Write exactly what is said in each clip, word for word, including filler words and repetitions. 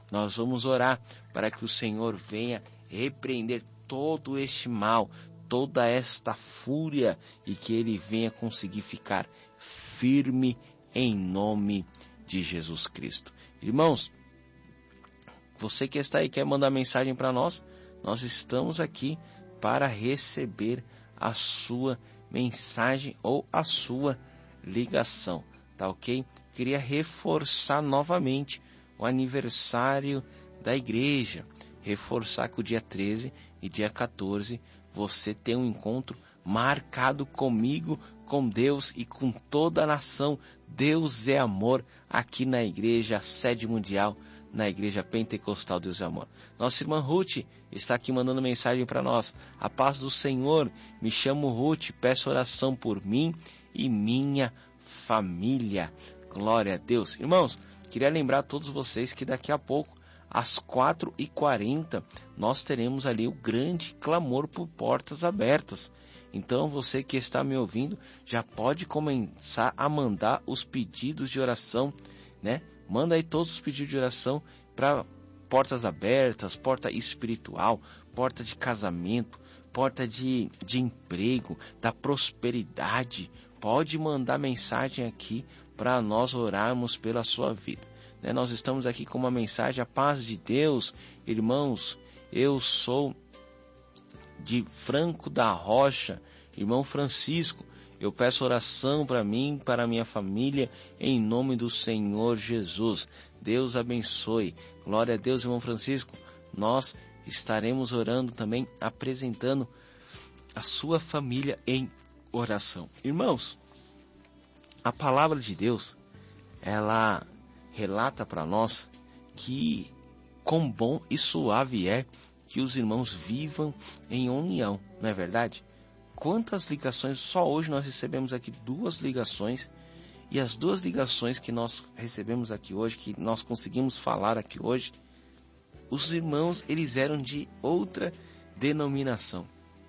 nós vamos orar para que o Senhor venha repreender todo este mal, toda esta fúria, e que ele venha conseguir ficar firme em nome de Jesus Cristo. Irmãos, você que está aí, quer mandar mensagem para nós? Nós estamos aqui para receber a sua mensagem ou a sua ligação, tá ok? Queria reforçar novamente o aniversário da igreja, reforçar que o dia treze e dia quatorze você tem um encontro marcado comigo, com Deus e com toda a nação. Deus é amor, aqui na igreja Sede Mundial, na igreja Pentecostal Deus é Amor. Nossa irmã Ruth está aqui mandando mensagem para nós. A paz do Senhor, me chamo Ruth, peço oração por mim e minha família. Glória a Deus. Irmãos, queria lembrar a todos vocês que daqui a pouco, às quatro e quarenta, nós teremos ali o grande clamor por portas abertas. Então você que está me ouvindo, já pode começar a mandar os pedidos de oração, né? Manda aí todos os pedidos de oração para portas abertas, porta espiritual, porta de casamento, porta de, de emprego, da prosperidade. Pode mandar mensagem aqui para nós orarmos pela sua vida. Né? Nós estamos aqui com uma mensagem, a paz de Deus. Irmãos, eu sou de Franco da Rocha, irmão Francisco. Eu peço oração para mim, para a minha família, em nome do Senhor Jesus. Deus abençoe. Glória a Deus, irmão Francisco. Nós estaremos orando também, apresentando a sua família em oração. Irmãos, a palavra de Deus, ela relata para nós que quão bom e suave é que os irmãos vivam em união, não é verdade? Quantas ligações, só hoje nós recebemos aqui duas ligações, e as duas ligações que nós recebemos aqui hoje, que nós conseguimos falar aqui hoje, os irmãos, eles eram de outra denominação.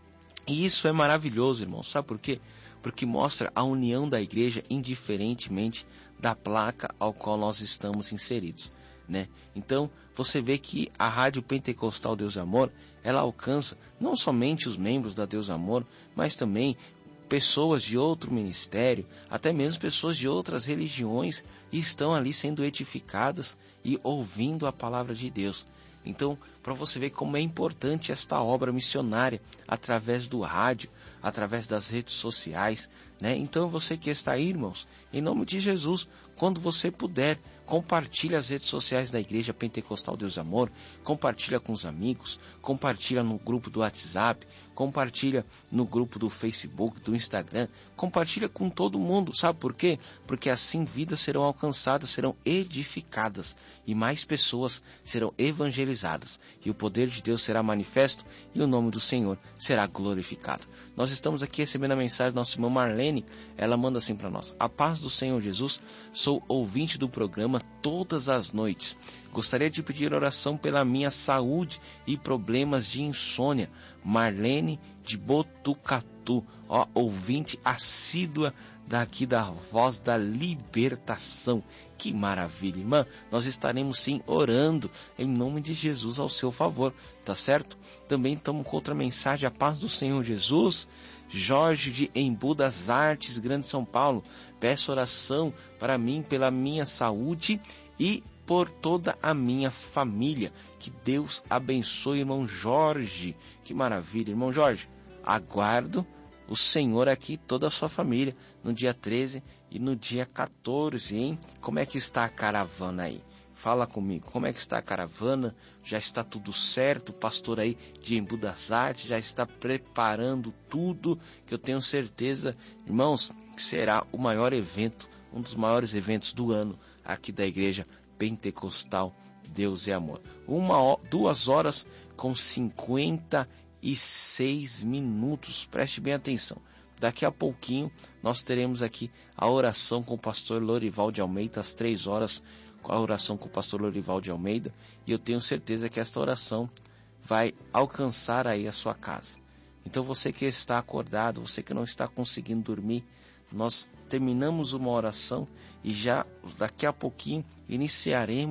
E isso é maravilhoso, irmãos, sabe por quê? Porque mostra a união da igreja indiferentemente da placa ao qual nós estamos inseridos, né? Então, você vê que a Rádio Pentecostal Deus é Amor, ela alcança não somente os membros da Deus é Amor, mas também pessoas de outro ministério, até mesmo pessoas de outras religiões, e estão ali sendo edificadas e ouvindo a palavra de Deus. Então, para você ver como é importante esta obra missionária, através do rádio, através das redes sociais, né? Então, você que está aí, irmãos, em nome de Jesus, quando você puder, compartilha as redes sociais da Igreja Pentecostal Deus Amor, compartilha com os amigos, compartilha no grupo do WhatsApp, compartilha no grupo do Facebook, do Instagram, compartilha com todo mundo. Sabe por quê? Porque assim vidas serão alcançadas, serão edificadas, e mais pessoas serão evangelizadas, e o poder de Deus será manifesto, e o nome do Senhor será glorificado. Nós estamos aqui recebendo a mensagem da nossa irmã Marlene. Ela manda assim para nós: a paz do Senhor Jesus, sou ouvinte do programa todas as noites. Gostaria de pedir oração pela minha saúde e problemas de insônia. Marlene de Botucatu, ó, ouvinte assídua daqui da Voz da Libertação. Que maravilha, irmã. Nós estaremos sim orando em nome de Jesus ao seu favor, tá certo? Também estamos com outra mensagem: a paz do Senhor Jesus. Jorge de Embu das Artes, Grande São Paulo. Peço oração para mim, pela minha saúde e por toda a minha família. Que Deus abençoe, irmão Jorge. Que maravilha, irmão Jorge. Aguardo o Senhor aqui, toda a sua família, no dia treze e no dia quatorze, hein? Como é que está a caravana aí? Fala comigo, como é que está a caravana? Já está tudo certo? O pastor aí de Embu das Artes já está preparando tudo, que eu tenho certeza, irmãos, que será o maior evento, um dos maiores eventos do ano aqui da Igreja Pentecostal Deus é Amor. Uma, duas horas com cinquenta e seis minutos. Preste bem atenção. Daqui a pouquinho nós teremos aqui a oração com o pastor Lorival de Almeida, às três horas, com a oração com o pastor Lorival de Almeida, e eu tenho certeza que esta oração vai alcançar aí a sua casa. Então você que está acordado, você que não está conseguindo dormir, nós terminamos uma oração e já daqui a pouquinho iniciaremos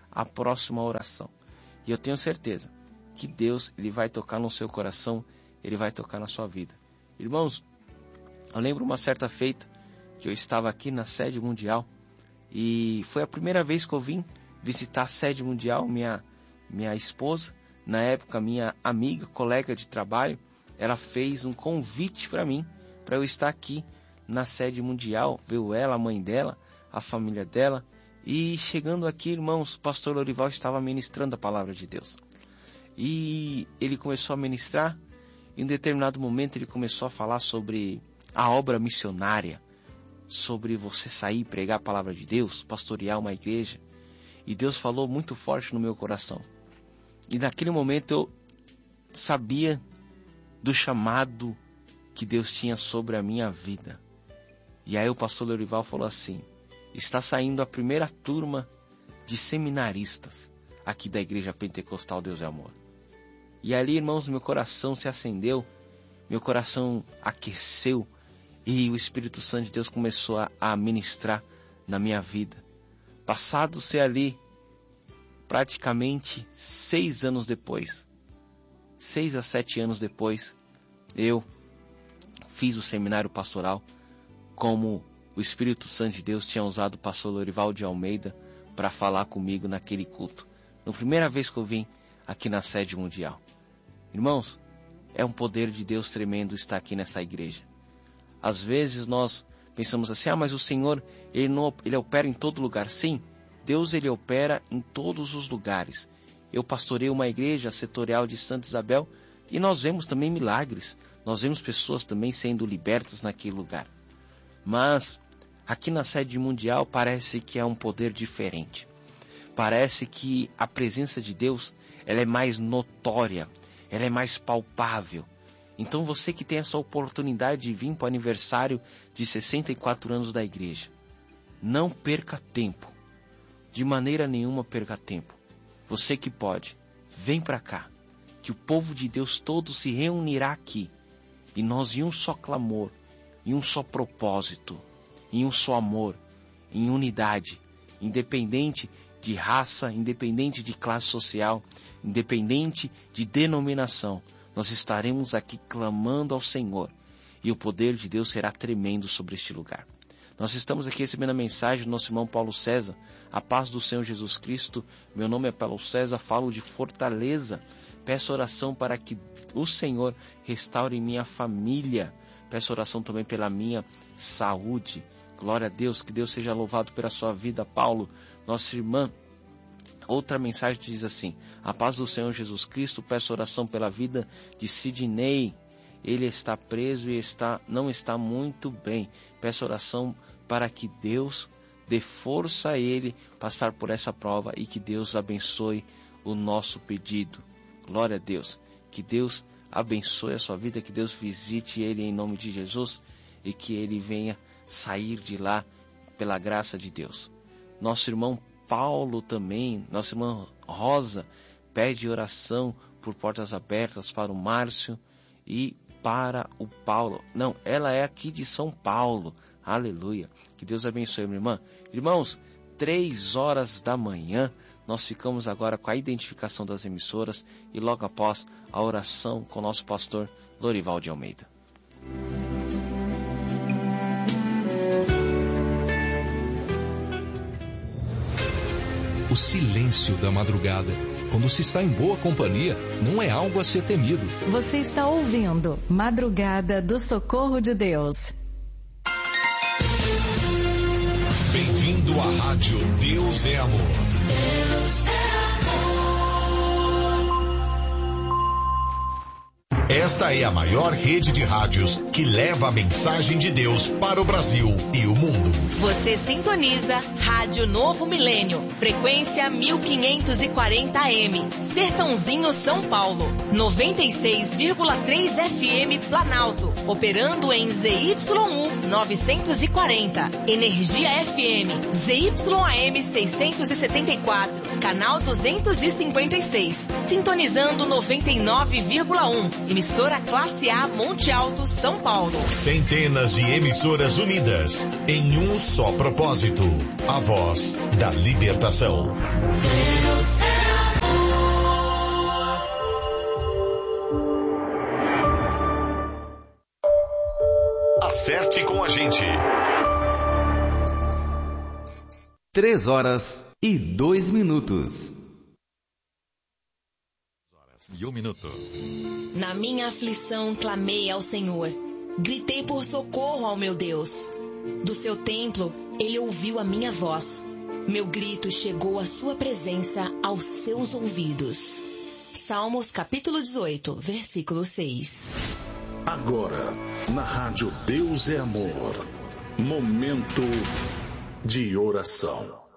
a próxima oração. E eu tenho certeza que Deus, Ele vai tocar no seu coração, Ele vai tocar na sua vida. Irmãos, eu lembro uma certa feita que eu estava aqui na sede mundial e foi a primeira vez que eu vim visitar a sede mundial. Minha, minha esposa, na época minha amiga, colega de trabalho, ela fez um convite para mim, para eu estar aqui na sede mundial. Veio ela, a mãe dela, a família dela. E chegando aqui, irmãos, o pastor Lorival estava ministrando a palavra de Deus. E ele começou a ministrar. Em um determinado momento ele começou a falar sobre a obra missionária, sobre você sair e pregar a palavra de Deus, pastorear uma igreja. E Deus falou muito forte no meu coração. E naquele momento eu sabia do chamado que Deus tinha sobre a minha vida. E aí o pastor Lorival falou assim: está saindo a primeira turma de seminaristas aqui da Igreja Pentecostal Deus é Amor. E ali, irmãos, meu coração se acendeu, meu coração aqueceu e o Espírito Santo de Deus começou a, a ministrar na minha vida. Passados-se ali praticamente seis anos depois, seis a sete anos depois, eu fiz o seminário pastoral como o Espírito Santo de Deus tinha usado o pastor Lorival de Almeida para falar comigo naquele culto. Na primeira vez que eu vim aqui na sede mundial. Irmãos, é um poder de Deus tremendo estar aqui nessa igreja. Às vezes nós pensamos assim: ah, mas o Senhor, Ele, não, ele opera em todo lugar. Sim, Deus Ele opera em todos os lugares. Eu pastorei uma igreja setorial de Santa Isabel e nós vemos também milagres. Nós vemos pessoas também sendo libertas naquele lugar. Mas aqui na sede mundial parece que é um poder diferente. Parece que a presença de Deus, ela é mais notória, ela é mais palpável. Então você que tem essa oportunidade de vir para o aniversário de sessenta e quatro anos da igreja, não perca tempo. De maneira nenhuma perca tempo. Você que pode, vem para cá, que o povo de Deus todo se reunirá aqui. E nós em um só clamor, em um só propósito, em um só amor, em unidade, independente de raça, independente de classe social, independente de denominação, nós estaremos aqui clamando ao Senhor e o poder de Deus será tremendo sobre este lugar. Nós estamos aqui recebendo a mensagem do nosso irmão Paulo César: a paz do Senhor Jesus Cristo. Meu nome é Paulo César, falo de Fortaleza. Peço oração para que o Senhor restaure minha família. Peço oração também pela minha saúde. Glória a Deus, que Deus seja louvado pela sua vida, Paulo. Nossa irmã, outra mensagem diz assim: a paz do Senhor Jesus Cristo. Peço oração pela vida de Sidney. Ele está preso e está, não está muito bem. Peço oração para que Deus dê força a ele passar por essa prova e que Deus abençoe o nosso pedido. Glória a Deus. Que Deus abençoe a sua vida, que Deus visite ele em nome de Jesus e que ele venha sair de lá pela graça de Deus. Nosso irmão Paulo também, nossa irmã Rosa, pede oração por portas abertas para o Márcio e para o Paulo. Não, ela é aqui de São Paulo. Aleluia. Que Deus abençoe, minha irmã. Irmãos, três horas da manhã, nós ficamos agora com a identificação das emissoras e logo após a oração com o nosso pastor Lorival de Almeida. O silêncio da madrugada, quando se está em boa companhia, não é algo a ser temido. Você está ouvindo Madrugada do Socorro de Deus. Bem-vindo à Rádio Deus é Amor. Deus é Esta é a maior rede de rádios que leva a mensagem de Deus para o Brasil e o mundo. Você sintoniza Rádio Novo Milênio, frequência mil quinhentos e quarenta A M, Sertãozinho, São Paulo, noventa e seis vírgula três F M Planalto, operando em Z Y U novecentos e quarenta, Energia F M, Z Y A M seiscentos e setenta e quatro, canal duzentos e cinquenta e seis, sintonizando noventa e nove vírgula um, emissora Classe A Monte Alto, São Paulo. Centenas de emissoras unidas em um só propósito: a voz da libertação. Deus é amor. Acerte com a gente. Três horas e dois minutos. E um minuto. Na minha aflição clamei ao Senhor. Gritei por socorro ao meu Deus. Do seu templo, ele ouviu a minha voz. Meu grito chegou à sua presença, aos seus ouvidos. Salmos capítulo dezoito, versículo seis. Agora, na rádio Deus é Amor, momento de oração.